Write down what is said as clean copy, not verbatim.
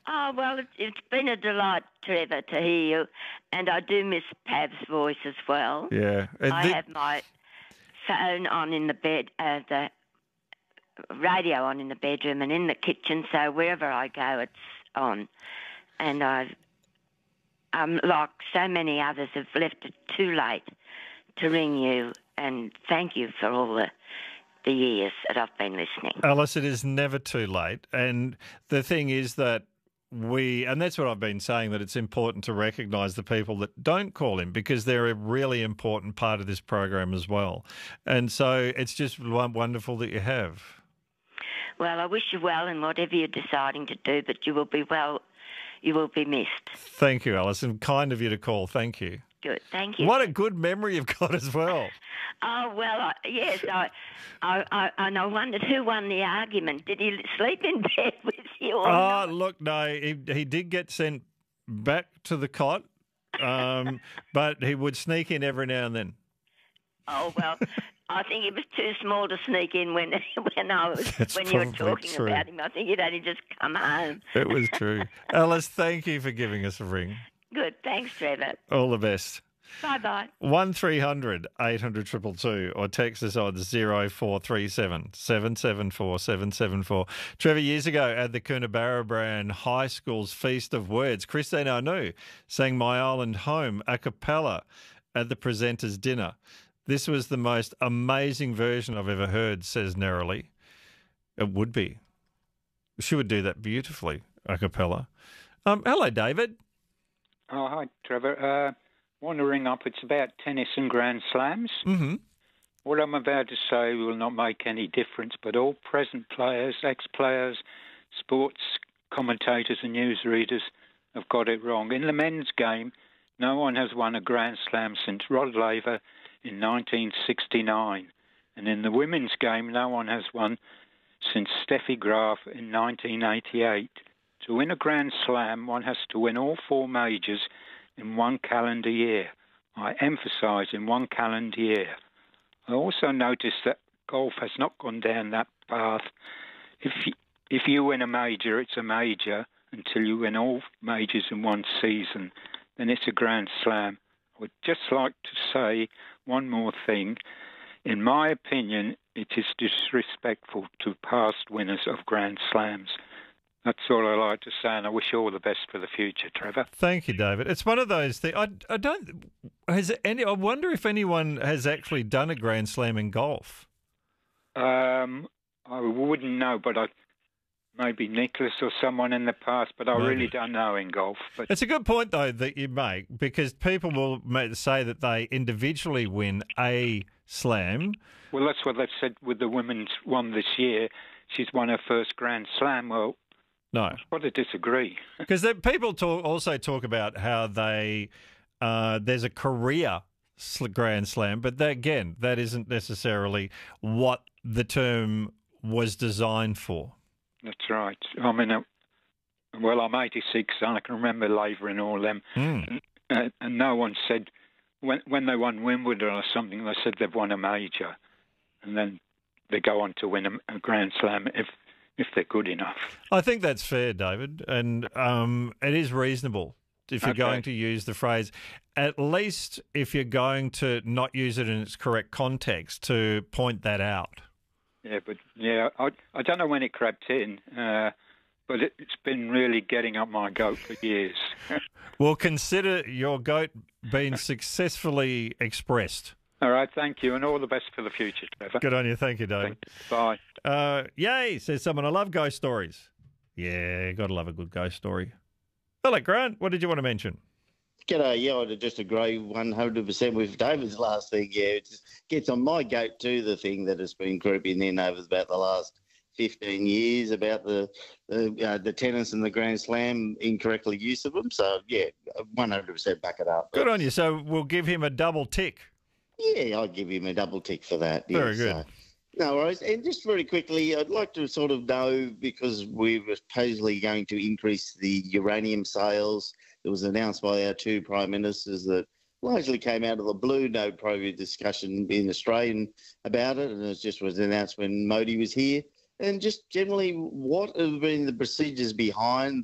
Oh, well, it's been a delight, Trevor, to hear you, and I do miss Pav's voice as well. Yeah. I have my phone on in the bed, the radio on in the bedroom and in the kitchen, so wherever I go, it's on. And I'm like so many others, have left it too late to ring you, and thank you for all the years that I've been listening. Alice, it is never too late. And the thing is that and that's what I've been saying, that it's important to recognise the people that don't call in, because they're a really important part of this program as well. And so it's just wonderful that you have. Well, I wish you well in whatever you're deciding to do, but you will be well. You will be missed. Thank you, Alison. Kind of you to call. Thank you. Good. Thank you. What a good memory you've got as well. Oh, well, yes. And I wondered who won the argument. Did he sleep in bed with you or not? Look, no, he did get sent back to the cot, but he would sneak in every now and then. Oh, well, I think he was too small to sneak in when you were talking true. about him. I think he'd only just come home. It was true. Alice, thank you for giving us a ring. Good. Thanks, Trevor. All the best. Bye-bye. 1300 800 222 or text us on 0437 774 774. Trevor, years ago at the Coonabarabran High School's Feast of Words, Christine Anu sang My Island Home a cappella at the presenter's dinner. This was the most amazing version I've ever heard, says Nerily. It would be. She would do that beautifully, a cappella. Hello, David. Oh, hi, Trevor. Want to ring up. It's about tennis and Grand Slams. Mm-hmm. What I'm about to say will not make any difference, but all present players, ex-players, sports commentators and newsreaders have got it wrong. In the men's game, no one has won a Grand Slam since Rod Laver in 1969. And in the women's game, no one has won since Steffi Graf in 1988. To win a Grand Slam, one has to win all four majors in one calendar year. I emphasise in one calendar year. I also noticed that golf has not gone down that path. If you win a major, it's a major until you win all majors in one season. Then it's a Grand Slam. I would just like to say one more thing. In my opinion, it is disrespectful to past winners of Grand Slams. That's all I like to say, and I wish you all the best for the future, Trevor. Thank you, David. It's one of those things. I wonder if anyone has actually done a Grand Slam in golf. I wouldn't know, but maybe Nicholas or someone in the past, but I really don't know in golf. But it's a good point, though, that you make, because people will say that they individually win a slam. Well, that's what they've said with the women's one this year. She's won her first Grand Slam. Well, no. I've got to disagree. Because people also talk about how there's a career Grand Slam, but that isn't necessarily what the term was designed for. That's right. I mean, I'm 86 and I can remember Laver and all them. And no one said, when they won Wimbledon or something, they said they've won a major. And then they go on to win a Grand Slam if they're good enough. I think that's fair, David, and it is reasonable if you're going to use the phrase, at least if you're going to not use it in its correct context, to point that out. Yeah, but I don't know when it crept in, but it's been really getting up my goat for years. Well, consider your goat being successfully expressed. All right, thank you, and all the best for the future, Trevor. Good on you. Thank you, David. Bye. Yay, says someone. I love ghost stories. Yeah, got to love a good ghost story. Hello, Grant. What did you want to mention? G'day. Yeah, I just agree 100% with David's last thing. Yeah, it just gets on my goat too, the thing that has been creeping in over about the last 15 years about the tennis and the Grand Slam incorrectly use of them. So, yeah, 100% back it up. Good on you. So we'll give him a double tick. Yeah, I'll give him a double tick for that. Yeah, very good. So, no worries. And just very quickly, I'd like to sort of know, because we were supposedly going to increase the uranium sales. It was announced by our two prime ministers that largely came out of the blue, no private discussion in Australia about it, and it just was announced when Modi was here. And just generally, what have been the procedures behind